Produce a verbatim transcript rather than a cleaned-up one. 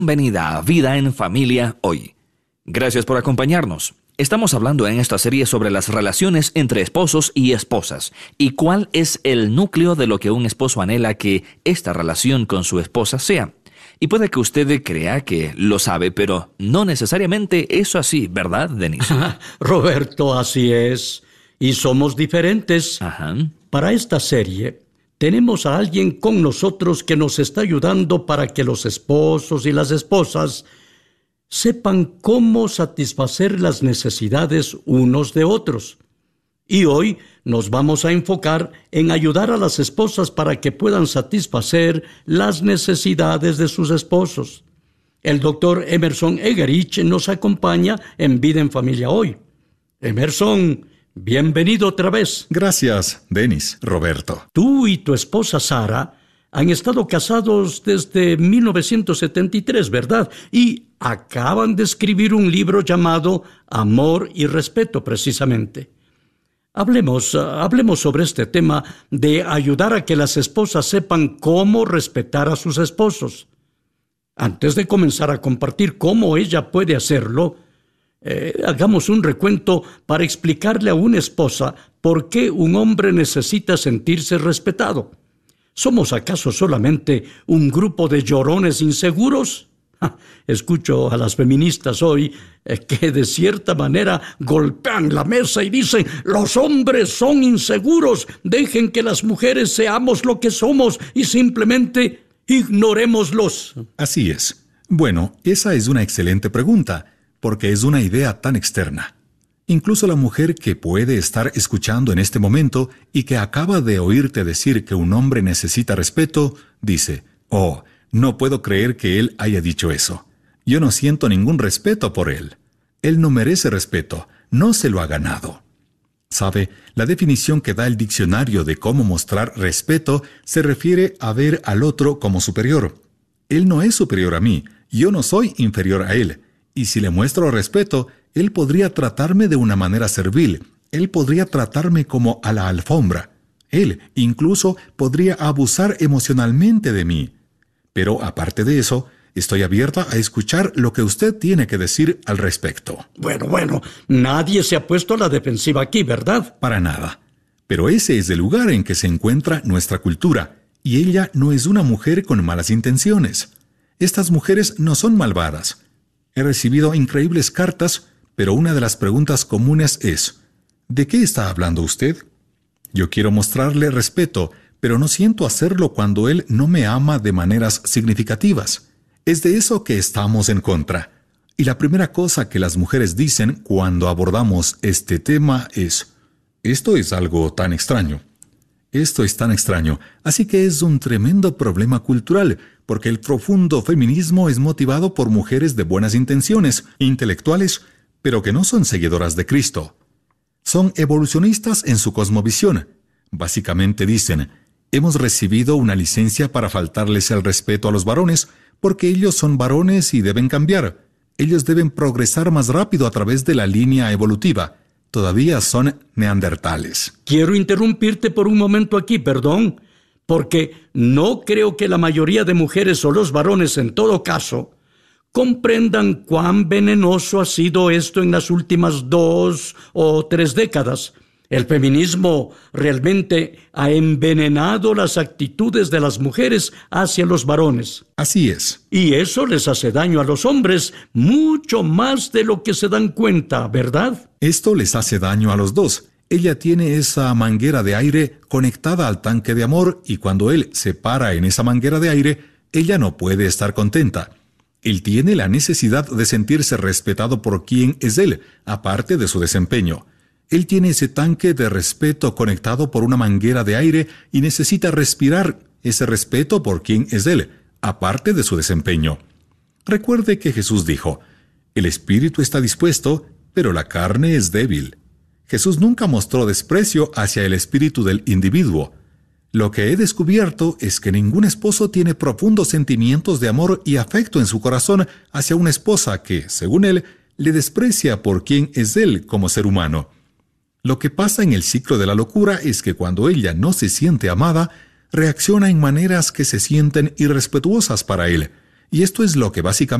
Bienvenida a Vida en Familia hoy. Gracias por acompañarnos. Estamos hablando en esta serie sobre las relaciones entre esposos y esposas y cuál es el núcleo de lo que un esposo anhela que esta relación con su esposa sea. Y puede que usted crea que lo sabe, pero no necesariamente es así, ¿verdad, Denise? Roberto, así es. Y somos diferentes. Ajá. Para esta serie, tenemos a alguien con nosotros que nos está ayudando para que los esposos y las esposas sepan cómo satisfacer las necesidades unos de otros. Y hoy nos vamos a enfocar en ayudar a las esposas para que puedan satisfacer las necesidades de sus esposos. El doctor Emerson Egerich nos acompaña en Vida en Familia hoy. Emerson, bienvenido otra vez. Gracias, Denis, Roberto. Tú y tu esposa Sara han estado casados desde mil novecientos setenta y tres, ¿verdad? Y acaban de escribir un libro llamado Amor y Respeto, precisamente. Hablemos, uh, hablemos sobre este tema de ayudar a que las esposas sepan cómo respetar a sus esposos. Antes de comenzar a compartir cómo ella puede hacerlo, eh, hagamos un recuento para explicarle a una esposa por qué un hombre necesita sentirse respetado. ¿Somos acaso solamente un grupo de llorones inseguros? Escucho a las feministas hoy eh, que de cierta manera golpean la mesa y dicen: los hombres son inseguros, dejen que las mujeres seamos lo que somos y simplemente ignorémoslos. Así es. Bueno, esa es una excelente pregunta, porque es una idea tan externa. Incluso la mujer que puede estar escuchando en este momento y que acaba de oírte decir que un hombre necesita respeto, dice: oh, no puedo creer que él haya dicho eso. Yo no siento ningún respeto por él. Él no merece respeto, no se lo ha ganado. ¿Sabe? La definición que da el diccionario de cómo mostrar respeto se refiere a ver al otro como superior. Él no es superior a mí, yo no soy inferior a él. Y si le muestro respeto, él podría tratarme de una manera servil. Él podría tratarme como a la alfombra. Él incluso podría abusar emocionalmente de mí. Pero aparte de eso, estoy abierta a escuchar lo que usted tiene que decir al respecto. Bueno, bueno, nadie se ha puesto a la defensiva aquí, ¿verdad? Para nada. Pero ese es el lugar en que se encuentra nuestra cultura, y ella no es una mujer con malas intenciones. Estas mujeres no son malvadas. He recibido increíbles cartas, pero una de las preguntas comunes es: ¿de qué está hablando usted? Yo quiero mostrarle respeto, pero no siento hacerlo cuando él no me ama de maneras significativas. Es de eso que estamos en contra. Y la primera cosa que las mujeres dicen cuando abordamos este tema es: esto es algo tan extraño. Esto es tan extraño, así que es un tremendo problema cultural, porque el profundo feminismo es motivado por mujeres de buenas intenciones, intelectuales, pero que no son seguidoras de Cristo. Son evolucionistas en su cosmovisión. Básicamente dicen: hemos recibido una licencia para faltarles el respeto a los varones, porque ellos son varones y deben cambiar. Ellos deben progresar más rápido a través de la línea evolutiva. Todavía son neandertales. Quiero interrumpirte por un momento aquí, perdón, porque no creo que la mayoría de mujeres o los varones, en todo caso, comprendan cuán venenoso ha sido esto en las últimas dos o tres décadas. El feminismo realmente ha envenenado las actitudes de las mujeres hacia los varones. Así es. Y eso les hace daño a los hombres mucho más de lo que se dan cuenta, ¿verdad? Esto les hace daño a los dos. Ella tiene esa manguera de aire conectada al tanque de amor y cuando él se para en esa manguera de aire, ella no puede estar contenta. Él tiene la necesidad de sentirse respetado por quien es él, aparte de su desempeño. Él tiene ese tanque de respeto conectado por una manguera de aire y necesita respirar ese respeto por quien es él, aparte de su desempeño. Recuerde que Jesús dijo: el espíritu está dispuesto, pero la carne es débil. Jesús nunca mostró desprecio hacia el espíritu del individuo. Lo que he descubierto es que ningún esposo tiene profundos sentimientos de amor y afecto en su corazón hacia una esposa que, según él, le desprecia por quien es él como ser humano. Lo que pasa en el ciclo de la locura es que cuando ella no se siente amada, reacciona en maneras que se sienten irrespetuosas para él, Y esto es lo que básicamente